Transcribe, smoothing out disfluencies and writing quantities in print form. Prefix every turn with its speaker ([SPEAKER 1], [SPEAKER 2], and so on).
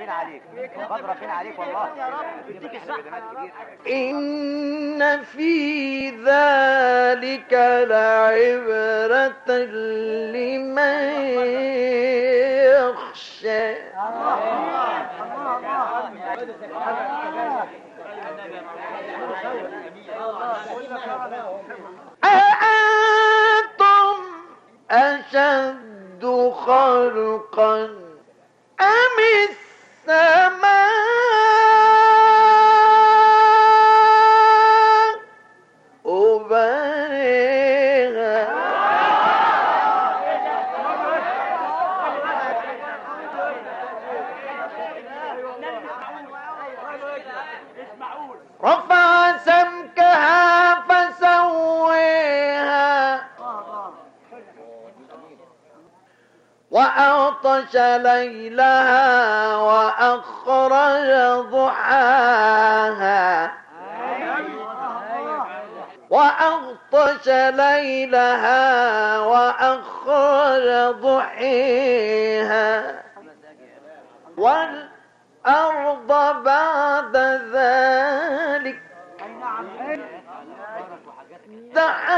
[SPEAKER 1] إن في ذلك لعبرة لمن يخشى. أأنتم أشد خلقا أم السماء بنيها رفع سمكها فسويها وأغطش ليلها وأخرج ضحاها وأغطش ليلها وأخرج ضحيها والأرض بعد ذلك دحاها